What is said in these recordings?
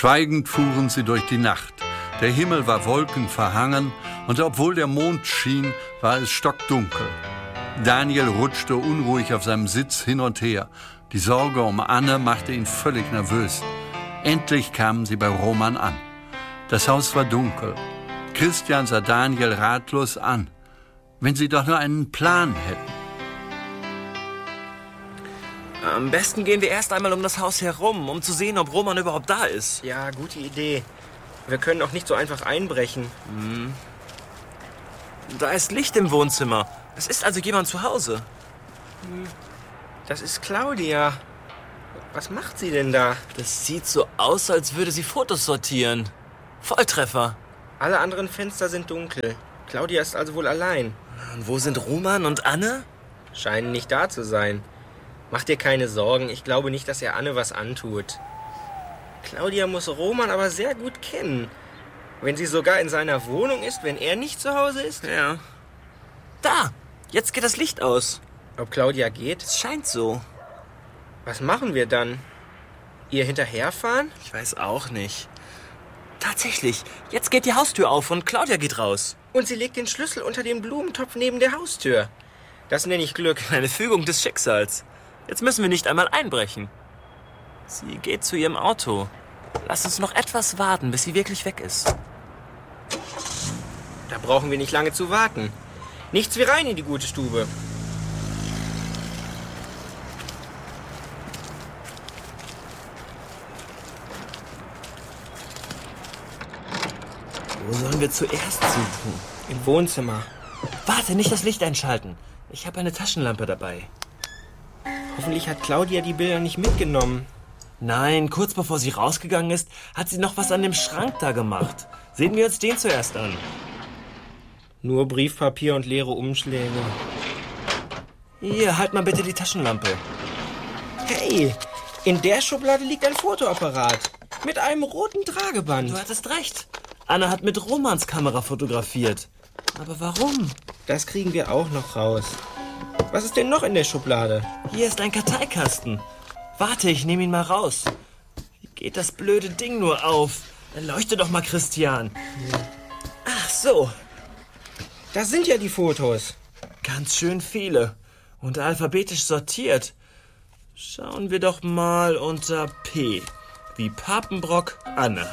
Schweigend fuhren sie durch die Nacht. Der Himmel war wolkenverhangen und obwohl der Mond schien, war es stockdunkel. Daniel rutschte unruhig auf seinem Sitz hin und her. Die Sorge um Anne machte ihn völlig nervös. Endlich kamen sie bei Roman an. Das Haus war dunkel. Christian sah Daniel ratlos an. Wenn sie doch nur einen Plan hätten. Am besten gehen wir erst einmal um das Haus herum, um zu sehen, ob Roman überhaupt da ist. Ja, gute Idee. Wir können auch nicht so einfach einbrechen. Da ist Licht im Wohnzimmer. Es ist also jemand zu Hause. Das ist Claudia. Was macht sie denn da? Das sieht so aus, als würde sie Fotos sortieren. Volltreffer. Alle anderen Fenster sind dunkel. Claudia ist also wohl allein. Und wo sind Roman und Anne? Scheinen nicht da zu sein. Mach dir keine Sorgen, ich glaube nicht, dass er Anne was antut. Claudia muss Roman aber sehr gut kennen. Wenn sie sogar in seiner Wohnung ist, wenn er nicht zu Hause ist? Ja. Da! Jetzt geht das Licht aus. Ob Claudia geht? Es scheint so. Was machen wir dann? Ihr hinterherfahren? Ich weiß auch nicht. Tatsächlich, jetzt geht die Haustür auf und Claudia geht raus. Und sie legt den Schlüssel unter den Blumentopf neben der Haustür. Das nenne ich Glück. Eine Fügung des Schicksals. Jetzt müssen wir nicht einmal einbrechen. Sie geht zu ihrem Auto. Lass uns noch etwas warten, bis sie wirklich weg ist. Da brauchen wir nicht lange zu warten. Nichts wie rein in die gute Stube. Wo sollen wir zuerst suchen? Im Wohnzimmer. Warte, nicht das Licht einschalten. Ich habe eine Taschenlampe dabei. Hoffentlich hat Claudia die Bilder nicht mitgenommen. Nein, kurz bevor sie rausgegangen ist, hat sie noch was an dem Schrank da gemacht. Sehen wir uns den zuerst an. Nur Briefpapier und leere Umschläge. Hier, halt mal bitte die Taschenlampe. Hey, in der Schublade liegt ein Fotoapparat. Mit einem roten Trageband. Du hattest recht. Anne hat mit Romans Kamera fotografiert. Aber warum? Das kriegen wir auch noch raus. Was ist denn noch in der Schublade? Hier ist ein Karteikasten. Warte, ich nehme ihn mal raus. Wie geht das blöde Ding nur auf? Leuchte doch mal, Christian. Ach so. Das sind ja die Fotos. Ganz schön viele. Und alphabetisch sortiert. Schauen wir doch mal unter P. Wie Papenbrock, Anne.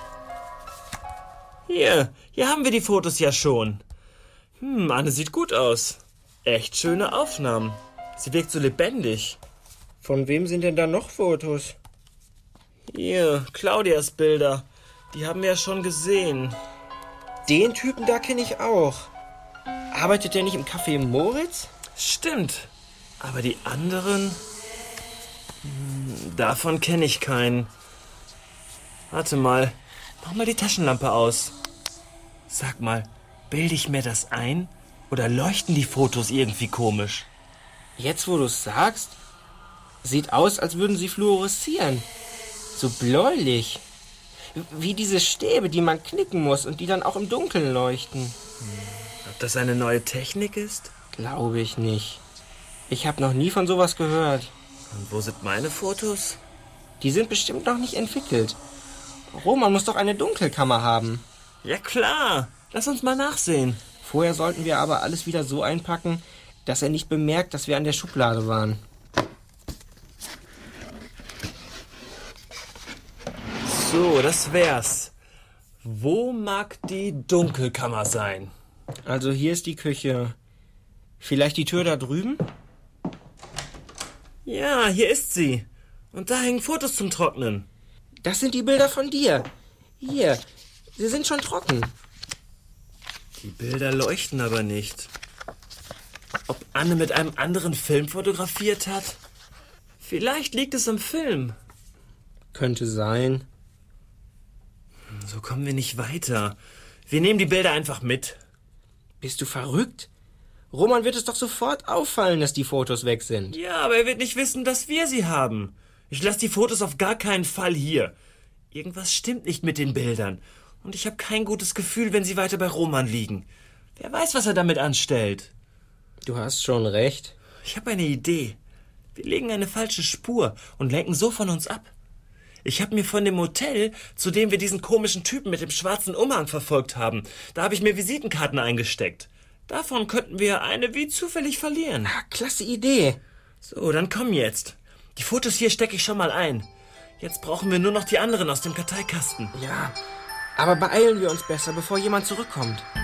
Hier haben wir die Fotos ja schon. Anne sieht gut aus. Echt schöne Aufnahmen. Sie wirkt so lebendig. Von wem sind denn da noch Fotos? Hier, Claudias Bilder. Die haben wir ja schon gesehen. Den Typen da kenne ich auch. Arbeitet der nicht im Café Moritz? Stimmt. Aber die anderen... davon kenne ich keinen. Warte mal. Mach mal die Taschenlampe aus. Sag mal, bilde ich mir das ein? Oder leuchten die Fotos irgendwie komisch? Jetzt, wo du es sagst, sieht aus, als würden sie fluoreszieren. So bläulich. Wie diese Stäbe, die man knicken muss und die dann auch im Dunkeln leuchten. Ob das eine neue Technik ist? Glaube ich nicht. Ich habe noch nie von sowas gehört. Und wo sind meine Fotos? Die sind bestimmt noch nicht entwickelt. Roman muss doch eine Dunkelkammer haben. Ja klar, lass uns mal nachsehen. Vorher sollten wir aber alles wieder so einpacken, dass er nicht bemerkt, dass wir an der Schublade waren. So, das wär's. Wo mag die Dunkelkammer sein? Also hier ist die Küche. Vielleicht die Tür da drüben? Ja, hier ist sie. Und da hängen Fotos zum Trocknen. Das sind die Bilder von dir. Hier, sie sind schon trocken. Die Bilder leuchten aber nicht. Ob Anne mit einem anderen Film fotografiert hat? Vielleicht liegt es am Film. Könnte sein. So kommen wir nicht weiter. Wir nehmen die Bilder einfach mit. Bist du verrückt? Roman wird es doch sofort auffallen, dass die Fotos weg sind. Ja, aber er wird nicht wissen, dass wir sie haben. Ich lasse die Fotos auf gar keinen Fall hier. Irgendwas stimmt nicht mit den Bildern. Und ich habe kein gutes Gefühl, wenn sie weiter bei Roman liegen. Wer weiß, was er damit anstellt. Du hast schon recht. Ich habe eine Idee. Wir legen eine falsche Spur und lenken so von uns ab. Ich habe mir von dem Hotel, zu dem wir diesen komischen Typen mit dem schwarzen Umhang verfolgt haben, da habe ich mir Visitenkarten eingesteckt. Davon könnten wir eine wie zufällig verlieren. Klasse Idee. So, dann komm jetzt. Die Fotos hier stecke ich schon mal ein. Jetzt brauchen wir nur noch die anderen aus dem Karteikasten. Ja, aber beeilen wir uns besser, bevor jemand zurückkommt.